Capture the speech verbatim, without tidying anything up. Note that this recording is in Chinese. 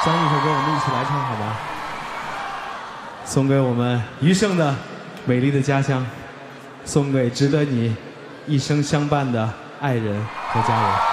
将这首歌我们一起来唱好吗？送给我们余生的美丽的家乡，送给值得你一生相伴的爱人和家人。